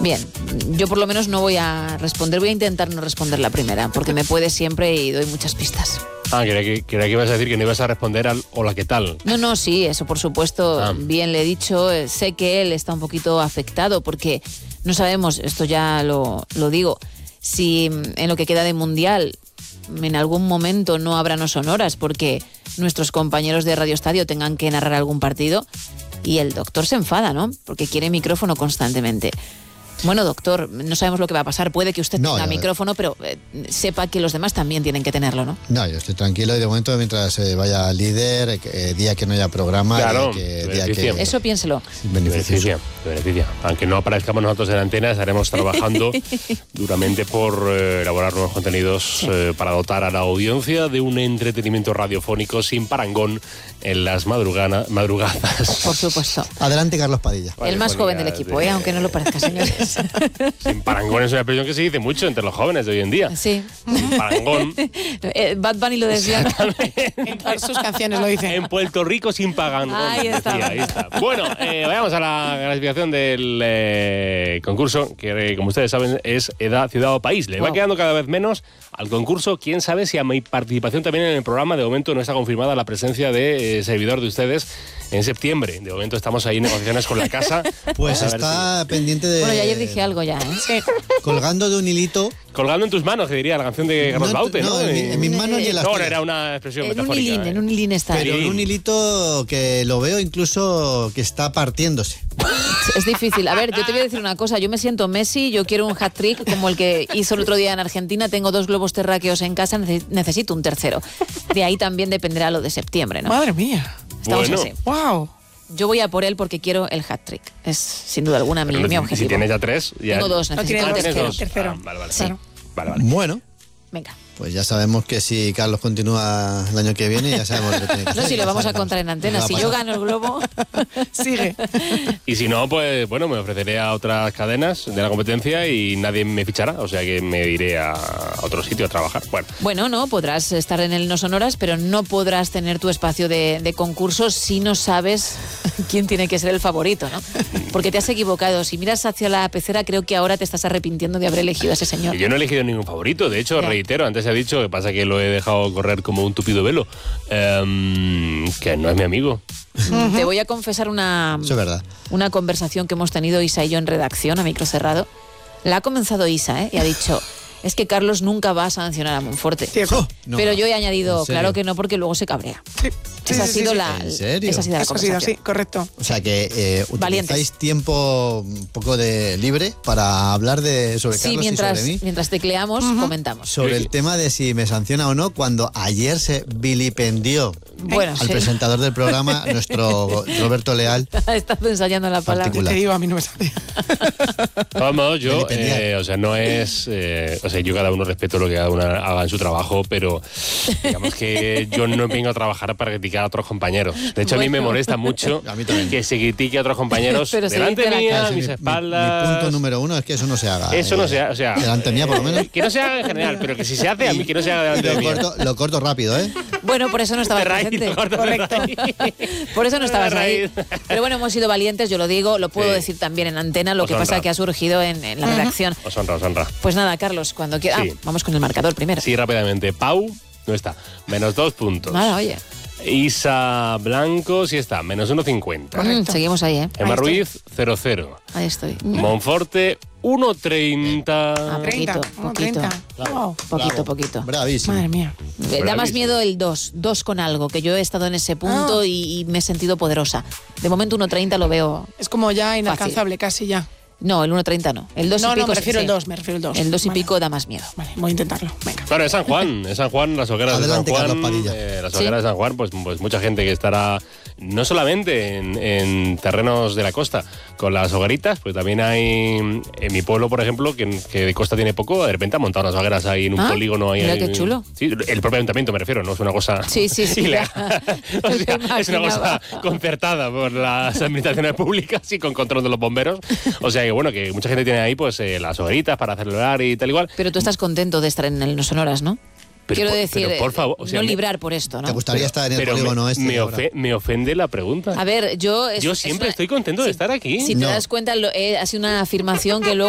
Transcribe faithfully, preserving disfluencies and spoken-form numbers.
Bien, yo por lo menos no voy a responder, voy a intentar no responder la primera, porque me puede siempre y doy muchas pistas. Ah, creía que, creía que ibas a decir que no ibas a responder al hola, ¿qué tal? No, no, sí, eso por supuesto, ah. bien le he dicho, sé que él está un poquito afectado, porque no sabemos, esto ya lo, lo digo, si en lo que queda de Mundial en algún momento no habrá no sonoras, porque nuestros compañeros de Radio Estadio tengan que narrar algún partido, y el doctor se enfada, ¿no? Porque quiere micrófono constantemente. Bueno, doctor, no sabemos lo que va a pasar. Puede que usted no, tenga micrófono, pero eh, sepa que los demás también tienen que tenerlo, ¿no? No, yo estoy tranquilo y de momento mientras eh, vaya líder, eh, día que no haya programa, claro, que, día que... Eso piénselo. Beneficia, beneficia. Aunque no aparezcamos nosotros en antena, estaremos trabajando duramente por eh, elaborar nuevos contenidos sí. eh, para dotar a la audiencia de un entretenimiento radiofónico sin parangón en las madrugadas. Por supuesto. Adelante, Carlos Padilla. El más joven del equipo, de... ¿eh? Aunque no lo parezca, señores. Sin parangón es una expresión que se dice mucho entre los jóvenes de hoy en día. Sí. Sin parangón. Bad Bunny lo decía. En todas sus canciones lo dice. En Puerto Rico sin parangón. Ahí está. Decía, ahí está. Bueno, eh, vayamos a la clasificación del eh, concurso, que como ustedes saben es Edad, Ciudad o País. Le wow. va quedando cada vez menos al concurso. Quién sabe si a mi participación también en el programa. De momento no está confirmada la presencia de eh, servidor de ustedes en septiembre. De momento estamos ahí en negociaciones con la casa. Pues está si... pendiente de... Bueno, ya ayer dije algo ya, ¿eh? Sí. Colgando de un hilito. Colgando en tus manos, que diría la canción de Carlos no, Baute, ¿no? No, en, en mis manos y en las No, tuyas. era una expresión en metafórica. Un hilín, ¿eh? En un hilín está. Pero en un hilito que lo veo incluso que está partiéndose. Es difícil. A ver, yo te voy a decir una cosa. Yo me siento Messi, yo quiero un hat-trick como el que hizo el otro día en Argentina. Tengo dos globos terráqueos en casa, necesito un tercero. De ahí también dependerá lo de septiembre, ¿no? Madre mía. Estamos bueno. así. Wow. Yo voy a por él porque quiero el hat-trick. Es sin duda alguna mi, Pero mi objetivo. Si tienes ya tres, ya... Tengo dos, necesito no, el tercero. tercero. tercero. Ah, vale, vale. Sí. Claro. Vale, vale. Bueno. Venga. Pues ya sabemos que si Carlos continúa el año que viene, ya sabemos lo que tiene que hacer. No, si lo vamos a contar en antena. Si yo gano el globo, sigue. Y si no, pues bueno, me ofreceré a otras cadenas de la competencia y nadie me fichará. O sea que me iré a otro sitio a trabajar. Bueno, bueno no, podrás estar en el No Sonoras, pero no podrás tener tu espacio de, de concurso si no sabes quién tiene que ser el favorito, ¿no? Porque te has equivocado. Si miras hacia la pecera, creo que ahora te estás arrepintiendo de haber elegido a ese señor. Yo no he elegido ningún favorito. De hecho, ya. reitero, antes he dicho, que pasa que lo he dejado correr como un tupido velo, um, que no es mi amigo. Uh-huh. Te voy a confesar una, Eso es verdad. una conversación que hemos tenido Isa y yo en redacción a micro cerrado. La ha comenzado Isa, ¿eh? Y ha dicho... Es que Carlos nunca va a sancionar a Monforte. Oh, no, pero yo he añadido, claro que no, porque luego se cabrea. Sí, sí, esa, sí, ha sido sí, la, ¿En serio? esa ha sido la Eso ha sido así, correcto. O sea que eh, utilizáis Valientes. tiempo un poco de libre para hablar de sobre sí, Carlos mientras, y sobre mí. mientras tecleamos, uh-huh. comentamos. Sobre el tema de si me sanciona o no, cuando ayer se vilipendió bueno, al sí. presentador del programa, nuestro Roberto Leal. Ha estado ensayando la palabra. Te digo, a mí no me sale. Vamos, yo, eh, o sea, no es... Eh, o sea, yo cada uno respeto lo que cada uno haga en su trabajo, pero digamos que yo no vengo a trabajar para criticar a otros compañeros. De hecho, bueno. a mí me molesta mucho a mí que se critique a otros compañeros pero delante mía, a mis mi, espaldas. Mi, mi punto número uno es que eso no se haga. Eso eh, no se haga, o sea... Delante mía, por lo menos. Que no se haga en general, pero que si se hace, a mí que no se haga delante lo de mí. corto, lo corto rápido, ¿eh? Bueno, por eso no estaba presente. Correcto. Por eso no estabas ahí. Pero bueno, hemos sido valientes, yo lo digo, lo puedo sí. decir también en antena, lo os que honra. pasa que ha surgido en, en la uh-huh. redacción. Os honra, os honra. Pues nada, Carlos, cuando quieras... Sí. Ah, vamos con el marcador primero. Sí, rápidamente. Pau, no está. Menos dos puntos. Nada, oye. Isa Blanco, sí está. Menos uno cincuenta. Mm, seguimos ahí, ¿eh? Emma ahí Ruiz, cero cero. Ahí estoy. Monforte, uno treinta. Ah, poquito, poquito. Wow. Poquito, poquito. Bravísimo. Madre mía. Bravísimo. Da más miedo el dos. dos con algo, que yo he estado en ese punto ah. y, y me he sentido poderosa. De momento uno treinta lo veo Es como ya inalcanzable, fácil. Casi ya. No, el uno treinta no. El dos no, y pico. No, me refiero sí. al dos, me refiero al dos. El dos y vale. pico da más miedo. Vale, voy a intentarlo. Venga. Claro, es San Juan, es San Juan, las hogueras Adelante, de San Juan. Carlos Padilla. Eh, las ¿Sí? hogueras de San Juan, pues, pues mucha gente que estará no solamente en, en terrenos de la costa con las hogueritas, pues también hay en mi pueblo, por ejemplo, que, que de costa tiene poco, de repente han montado unas hogueras ahí en un ah, polígono. Ahí, mira ahí, qué chulo. Sí, el propio ayuntamiento me refiero, no es una cosa sí, sí, sí, ilegal. O sea, es una cosa concertada por las administraciones públicas y con control de los bomberos. O sea que bueno, que mucha gente tiene ahí pues eh, las hogueritas para celebrar y tal igual. Pero tú estás contento de estar en el No Sonoras, ¿no? Pero, Quiero por, decir, pero por favor, o sea, no me, librar por esto, ¿no? ¿Te gustaría pero, estar en el pero polígono me, este? Me, ofe, me ofende la pregunta. A ver, yo... Es, yo es siempre una, estoy contento sí, de estar aquí. Si no. te das cuenta, lo, eh, ha sido una afirmación que luego...